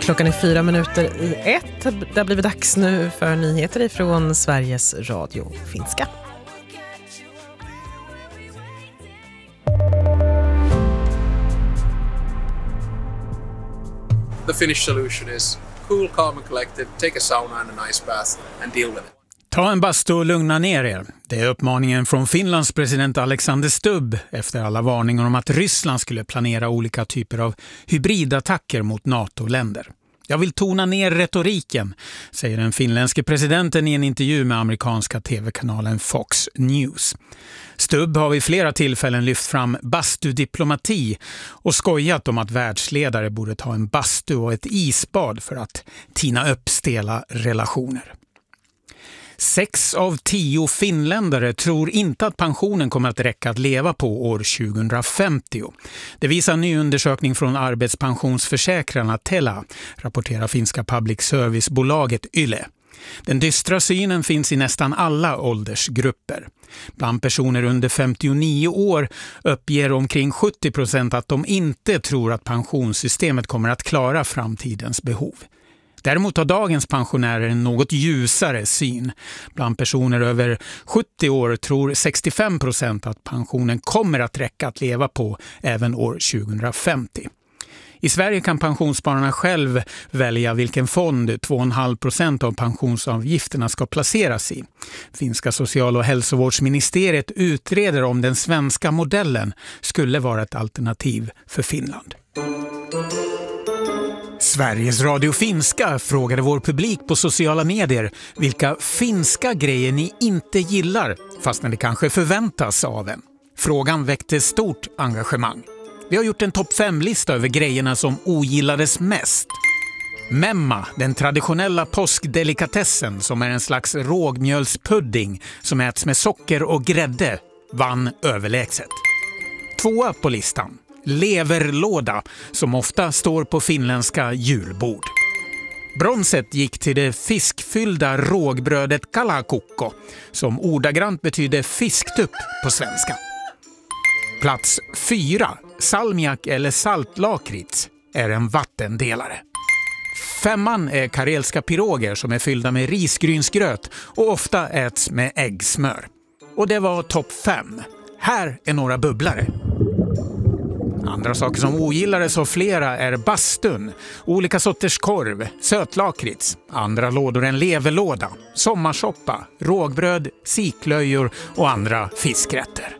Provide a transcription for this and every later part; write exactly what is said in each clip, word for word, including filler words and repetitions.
Klockan är fyra minuter i ett. Det har blivit dags nu för nyheter ifrån Sveriges Radio Finska. The Finnish solution is cool, calm and collected, take a sauna and a nice bath and deal with it. Ta en bastu och lugna ner er. Det är uppmaningen från Finlands president Alexander Stubb efter alla varningar om att Ryssland skulle planera olika typer av hybridattacker mot NATO-länder. Jag vill tona ner retoriken, säger den finländske presidenten i en intervju med amerikanska tv-kanalen Fox News. Stubb har vid flera tillfällen lyft fram bastudiplomati och skojat om att världsledare borde ta en bastu och ett isbad för att tina upp stela relationer. Sex av tio finländare tror inte att pensionen kommer att räcka att leva på år tjugohundrafemtio. Det visar en ny undersökning från arbetspensionsförsäkrarna Tela, rapporterar finska public service-bolaget Yle. Den dystra synen finns i nästan alla åldersgrupper. Bland personer under femtionio år uppger omkring sjuttio procent att de inte tror att pensionssystemet kommer att klara framtidens behov. Däremot har dagens pensionärer en något ljusare syn. Bland personer över sjuttio år tror sextiofem procent att pensionen kommer att räcka att leva på även år tjugohundrafemtio. I Sverige kan pensionsspararna själv välja vilken fond två komma fem procent av pensionsavgifterna ska placeras i. Finska social- och hälsovårdsministeriet utreder om den svenska modellen skulle vara ett alternativ för Finland. Sveriges Radio Finska frågade vår publik på sociala medier vilka finska grejer ni inte gillar, fast när det kanske förväntas av en. Frågan väckte stort engagemang. Vi har gjort en topp fem-lista över grejerna som ogillades mest. Memma, den traditionella påskdelikatessen som är en slags rågmjölspudding som äts med socker och grädde, vann överlägset. Tvåa på listan. Leverlåda, som ofta står på finländska julbord. Bronset gick till det fiskfyllda rågbrödet kalakukko, som ordagrant betyder fisktupp på svenska. Plats fyra, salmiak eller saltlakrits, är en vattendelare. Femman är karelska piroger som är fyllda med risgrynsgröt och ofta äts med äggsmör. Och det var topp fem. Här är några bubblare. Andra saker som ogillades av flera är bastun, olika sorters korv, sötlakrits, andra lådor än leverlåda, sommarsoppa, rågbröd, siklöjor och andra fiskrätter.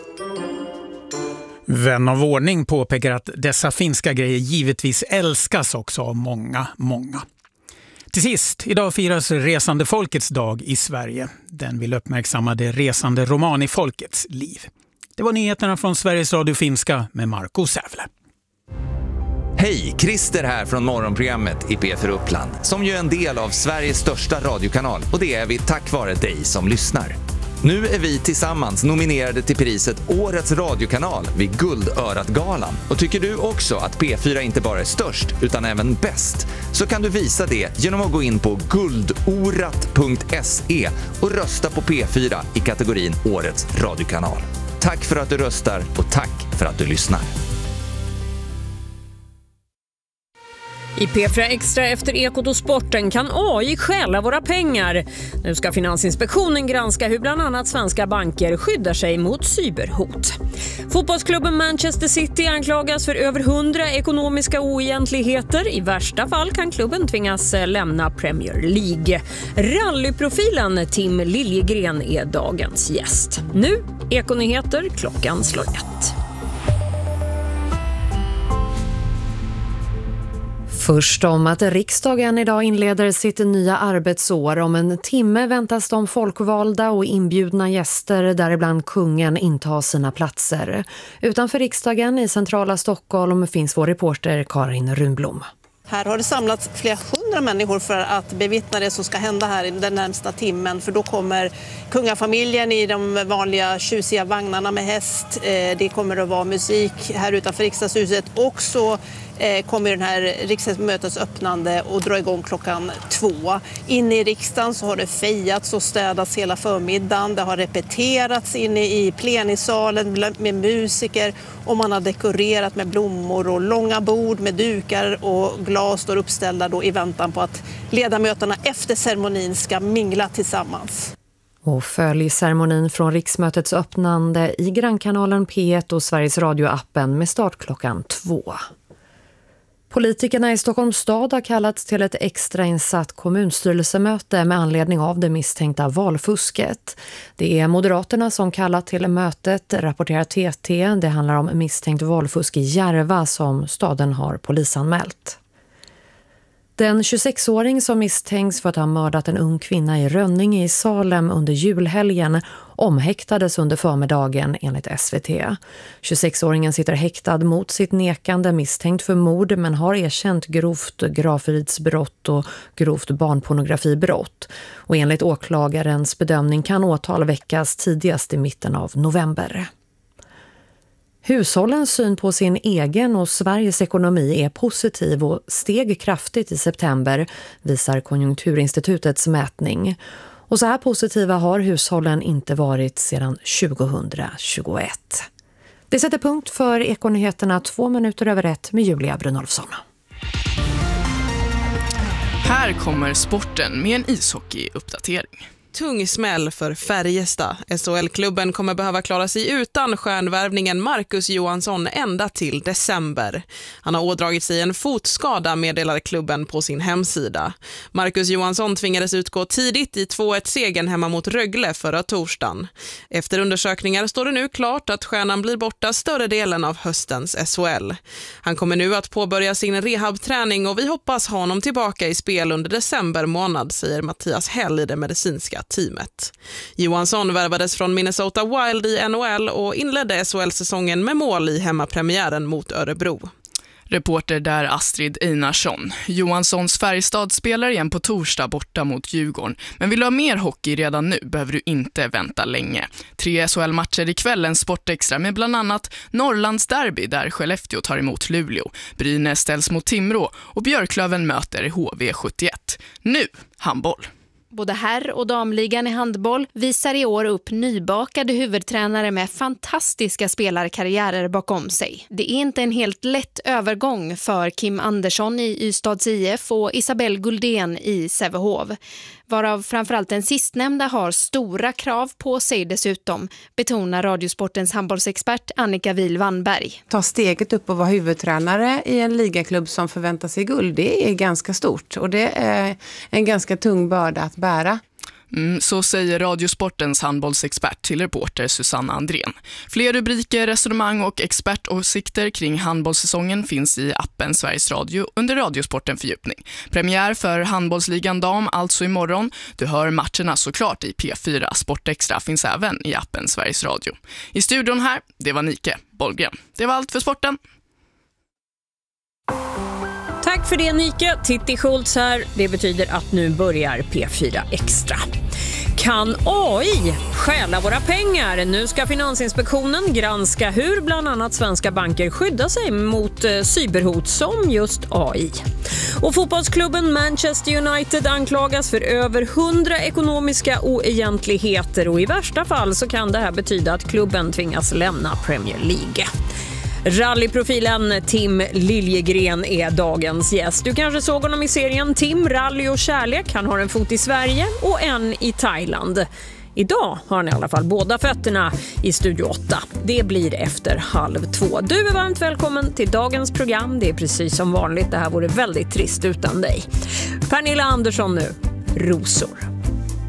Vän av ordning påpekar att dessa finska grejer givetvis älskas också av många, många. Till sist, idag firas resande folkets dag i Sverige. Den vill uppmärksamma det resande romani-folkets liv. Det var nyheterna från Sveriges Radio Finska med Marco Sävle. Hej, Christer här från morgonprogrammet i P fyra Uppland, som ju är en del av Sveriges största radiokanal, och det är vi tack vare dig som lyssnar. Nu är vi tillsammans nominerade till priset Årets radiokanal vid Guldörat-galan. Och tycker du också att P fyra inte bara är störst utan även bäst, så kan du visa det genom att gå in på guldorat punkt se och rösta på P fyra i kategorin Årets radiokanal. Tack för att du röstar och tack för att du lyssnar. I P fyra Extra efter Ekot och sporten kan A I stjäla våra pengar. Nu ska Finansinspektionen granska hur bland annat svenska banker skyddar sig mot cyberhot. Fotbollsklubben Manchester City anklagas för över hundra ekonomiska oegentligheter. I värsta fall kan klubben tvingas lämna Premier League. Rallyprofilen Tim Liljegren är dagens gäst. Nu Ekonyheter, klockan slår ett. Först om att riksdagen idag inleder sitt nya arbetsår. Om en timme väntas de folkvalda och inbjudna gäster, däribland kungen, inta sina platser. Utanför riksdagen i centrala Stockholm finns vår reporter Karin Runblom. Här har det samlats flera hundra människor för att bevittna det som ska hända här i den närmsta timmen. För då kommer kungafamiljen i de vanliga tjusiga vagnarna med häst. Det kommer att vara musik här utanför riksdagshuset. Också eh, kommer den här riksdagsmötets öppnande och dra igång klockan två. Inne i riksdagen så har det fejats och städats hela förmiddagen. Det har repeterats inne i plenisalen med musiker och man har dekorerat med blommor och långa bord med dukar och glas står uppställda då i väntan på att ledamöterna efter ceremonin ska mingla tillsammans. Och följ ceremonin från riksmötets öppnande i grannkanalen P ett och Sveriges Radio-appen med start klockan två. Politikerna i Stockholms stad har kallats till ett extrainsatt kommunstyrelsemöte med anledning av det misstänkta valfusket. Det är Moderaterna som kallat till mötet, rapporterar T T. Det handlar om misstänkt valfusk i Järva som staden har polisanmält. Den tjugosexåring som misstänks för att ha mördat en ung kvinna i Rönninge i Salem under julhelgen omhäktades under förmiddagen enligt S V T. tjugosexåringen sitter häktad mot sitt nekande misstänkt för mord men har erkänt grovt gravfridsbrott och grovt barnpornografibrott. Och enligt åklagarens bedömning kan åtal väckas tidigast i mitten av november. Hushållens syn på sin egen och Sveriges ekonomi är positiv och steg kraftigt i september, visar Konjunkturinstitutets mätning. Och så här positiva har hushållen inte varit sedan tjugohundratjugoett. Det sätter punkt för Ekonyheterna två minuter över ett med Julia Brynolfsson. Här kommer sporten med en ishockeyuppdatering. Tung smäll för Färjestad. S H L-klubben kommer behöva klara sig utan stjärnvärvningen Marcus Johansson ända till december. Han har ådragit sig en fotskada, meddelar klubben på sin hemsida. Marcus Johansson tvingades utgå tidigt i två ett-segern hemma mot Rögle förra torsdagen. Efter undersökningar står det nu klart att stjärnan blir borta större delen av höstens S H L. Han kommer nu att påbörja sin rehabträning och vi hoppas ha honom tillbaka i spel under december månad, säger Mattias Hell i det medicinska teamet. Johansson värvades från Minnesota Wild i N H L och inledde S H L-säsongen med mål i hemmapremiären mot Örebro. Reporter där Astrid Einarsson. Johanssons Färjestad spelar igen på torsdag borta mot Djurgården. Men vill du ha mer hockey redan nu behöver du inte vänta länge. Tre S H L-matcher i kvällen Sportextra med bland annat Norrlands derby där Skellefteå tar emot Luleå. Brynäs ställs mot Timrå och Björklöven möter H V sjuttioett. Nu handboll. Både herr- och damligan i handboll visar i år upp nybakade huvudtränare med fantastiska spelarkarriärer bakom sig. Det är inte en helt lätt övergång för Kim Andersson i Ystads I F och Isabelle Guldén i Sävehof. Varav framförallt den sistnämnda har stora krav på sig dessutom, betonar Radiosportens handbollsexpert Annika Wihl-Wannberg. Ta steget upp och vara huvudtränare i en ligaklubb som förväntar sig guld, det är ganska stort och det är en ganska tung börda att bära. Mm, så säger Radiosportens handbollsexpert till reporter Susanna Andrén. Fler rubriker, resonemang och expertåsikter kring handbollssäsongen finns i appen Sveriges Radio under Radiosporten fördjupning. Premiär för handbollsligan dam alltså imorgon. Du hör matcherna såklart i P fyra. Sportextra finns även i appen Sveriges Radio. I studion här, det var Nike Bollgren. Det var allt för sporten. Tack för det Nike, Titti Schultz här. Det betyder att nu börjar P fyra Extra. Kan A I stjäla våra pengar? Nu ska Finansinspektionen granska hur bland annat svenska banker skyddar sig mot eh, cyberhot som just A I. Och fotbollsklubben Manchester United anklagas för över hundra ekonomiska oegentligheter och i värsta fall så kan det här betyda att klubben tvingas lämna Premier League. Rallyprofilen Tim Liljegren är dagens gäst. Du kanske såg honom i serien Tim, Rally och Kärlek. Han har en fot i Sverige och en i Thailand. Idag har han i alla fall båda fötterna i Studio åtta. Det blir efter halv två. Du är varmt välkommen till dagens program. Det är precis som vanligt. Det här vore väldigt trist utan dig. Pernilla Andersson nu. Rosor.